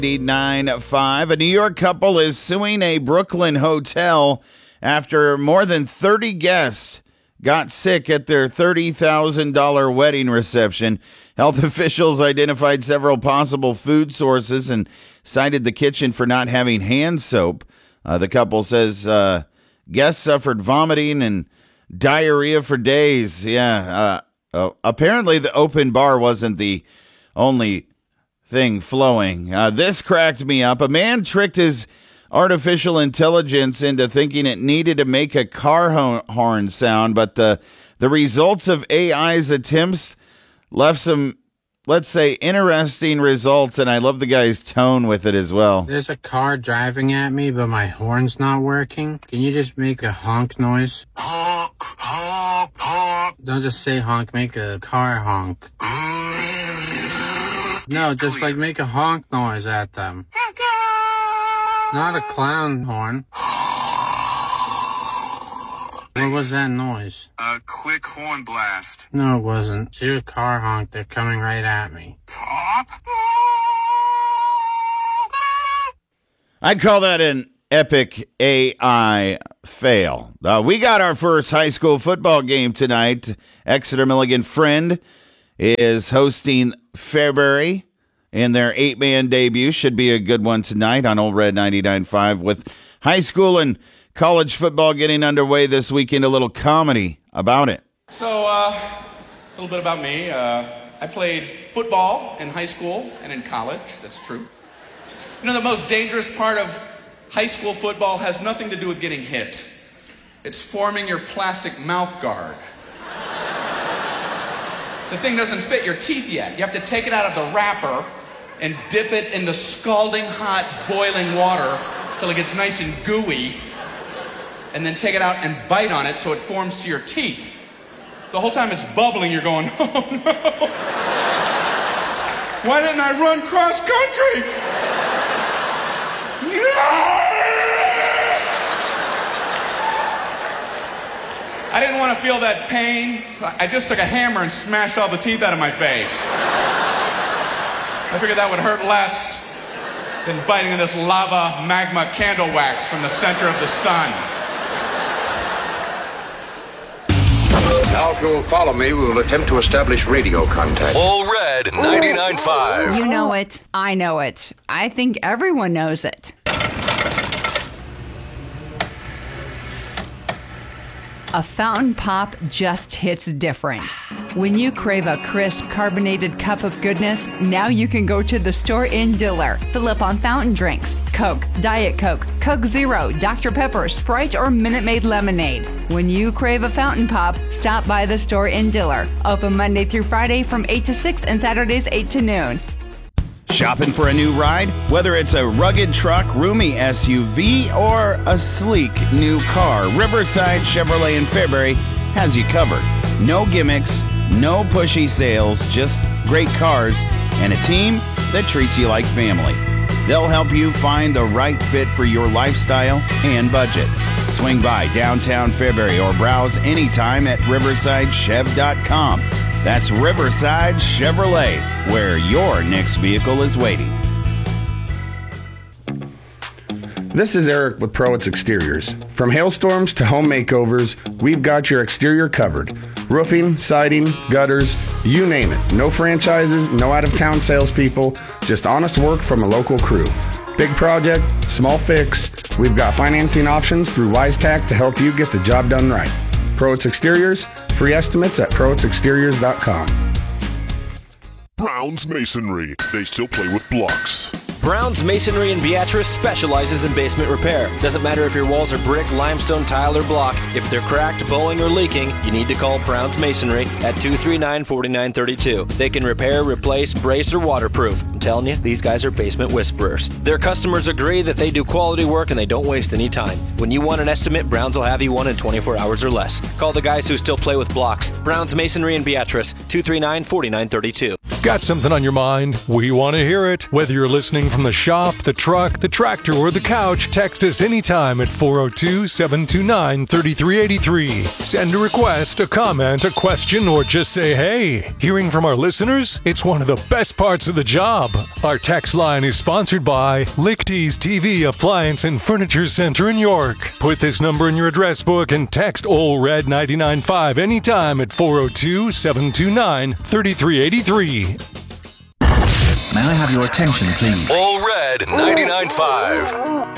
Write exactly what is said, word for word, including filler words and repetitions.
nine five. A New York couple is suing a Brooklyn hotel after more than thirty guests got sick at their thirty thousand dollars wedding reception. Health officials identified several possible food sources and cited the kitchen for not having hand soap. Uh, the couple says uh, guests suffered vomiting and diarrhea for days. Yeah, uh, uh, apparently the open bar wasn't the only thing flowing. Uh, this cracked me up. A man tricked his artificial intelligence into thinking it needed to make a car ho- horn sound, but the the results of A I's attempts left some, let's say, interesting results, and I love the guy's tone with it as well. There's a car driving at me, but my horn's not working. Can you just make a honk noise? Honk, honk, honk. Don't just say honk, make a car honk. No, just like make a honk noise at them. Not a clown horn. What was that noise? A quick horn blast. No, it wasn't. It's your car honk. They're coming right at me. I'd call that an epic A I fail. Uh, we got our first high school football game tonight. Exeter Milligan Friend is hosting Fairbury in their eight-man debut. Should be a good one tonight on Old Red ninety-nine point five. With high school and college football getting underway this weekend, a little comedy about it. So, uh, a little bit about me. Uh, I played football in high school and in college. That's true. You know, the most dangerous part of high school football has nothing to do with getting hit. It's forming your plastic mouth guard. The thing doesn't fit your teeth yet. You have to take it out of the wrapper and dip it into scalding hot boiling water till it gets nice and gooey, and then take it out and bite on it so it forms to your teeth. The whole time it's bubbling, you're going, oh no! Why didn't I run cross country? No! I didn't want to feel that pain, so I just took a hammer and smashed all the teeth out of my face. I figured that would hurt less than biting this lava magma candle wax from the center of the sun. Now, if you'll follow me, we will attempt to establish radio contact. All Red ninety-nine point five. You know it. I know it. I think everyone knows it. A fountain pop just hits different. When you crave a crisp, carbonated cup of goodness, now you can go to the store in Diller. Fill up on fountain drinks, Coke, Diet Coke, Coke Zero, Doctor Pepper, Sprite, or Minute Maid lemonade. When you crave a fountain pop, stop by the store in Diller. Open Monday through Friday from eight to six and Saturdays eight to noon. Shopping for a new ride? Whether it's a rugged truck, roomy S U V, or a sleek new car, Riverside Chevrolet in Fairbury has you covered. No gimmicks, no pushy sales, just great cars and a team that treats you like family. They'll help you find the right fit for your lifestyle and budget. Swing by downtown Fairbury or browse anytime at riverside chev dot com. That's Riverside Chevrolet, where your next vehicle is waiting. This is Eric with Prowitz Exteriors. From hailstorms to home makeovers, we've got your exterior covered. Roofing, siding, gutters, you name it. No franchises, no out-of-town salespeople, just honest work from a local crew. Big project, small fix, we've got financing options through WiseTac to help you get the job done right. Prowitz Exteriors, free estimates at prowitz exteriors dot com. Brown's Masonry. They still play with blocks. Brown's Masonry in Beatrice specializes in basement repair. Doesn't matter if your walls are brick, limestone, tile, or block. If they're cracked, bowing, or leaking, you need to call Brown's Masonry at two three nine, four nine three two. They can repair, replace, brace, or waterproof. I'm telling you, these guys are basement whisperers. Their customers agree that they do quality work and they don't waste any time. When you want an estimate, Brown's will have you one in twenty-four hours or less. Call the guys who still play with blocks. Brown's Masonry in Beatrice, two three nine, four nine three two. Got something on your mind? We want to hear it. Whether you're listening from the shop, the truck, the tractor, or the couch, text us anytime at four oh two, seven two nine, three three eight three. Send a request, a comment, a question, or just say hey. Hearing from our listeners? It's one of the best parts of the job. Our text line is sponsored by Lichty's T V, Appliance, and Furniture Center in York. Put this number in your address book and text O L R E D nine nine five anytime at four oh two, seven two nine, three three eight three. May I have your attention, please? All Red ninety-nine point five.